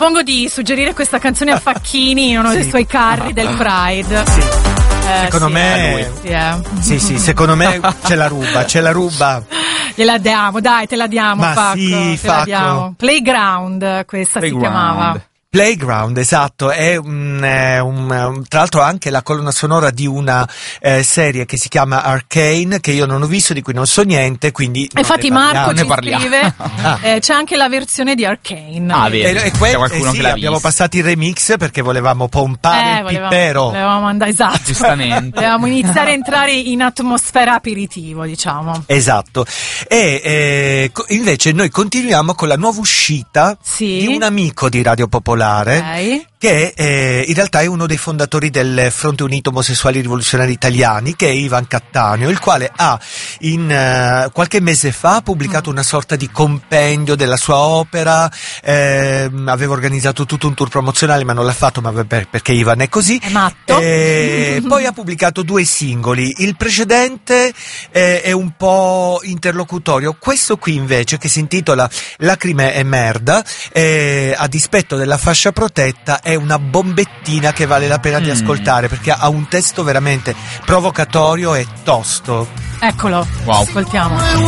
propongo di suggerire questa canzone a Facchini in uno dei suoi carri del Pride. Sì. Secondo sì, me sì, secondo me ce la ruba. Gliela diamo, dai, te la diamo, Ma Facco, sì, te la Facco. diamo. Playground, questa si chiamava. Playground, esatto, è tra l'altro anche la colonna sonora di una serie che si chiama Arcane, che io non ho visto, di cui non so niente, quindi infatti Marco ci parliamo. scrive c'è anche la versione di Arcane. Vedi, e c'è qualcuno che l'ha abbiamo visto. passato il remix perché volevamo pompare il pippero. Volevamo andare, esatto. Giustamente. Volevamo iniziare a entrare in atmosfera aperitivo, diciamo. Esatto. E invece noi continuiamo con la nuova uscita di un amico di Radio Popolare, che in realtà è uno dei fondatori del Fronte Unito Omosessuali Rivoluzionari Italiani, che è Ivan Cattaneo, il quale ha qualche mese fa pubblicato una sorta di compendio della sua opera. Aveva organizzato tutto un tour promozionale, ma non l'ha fatto, ma perché Ivan è così. È matto. Poi ha pubblicato 2 singoli. Il precedente è un po' interlocutorio. Questo qui invece, che si intitola Lacrime e merda, a dispetto della fascia protetta, è una bombettina che vale la pena di ascoltare, perché ha un testo veramente provocatorio e tosto. Eccolo, wow. Ascoltiamo.